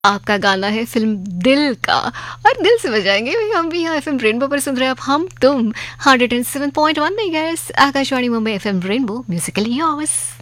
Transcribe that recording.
आपका गाना है फ़िल्म दिल का और दिल से बजाएँगे भाई हम भी यहाँ एफ़एम रेनबो पर सुन रहे हैं अब हम तुम 107.1 megahertz Akashvani Mumbai FM rainbow musically yours.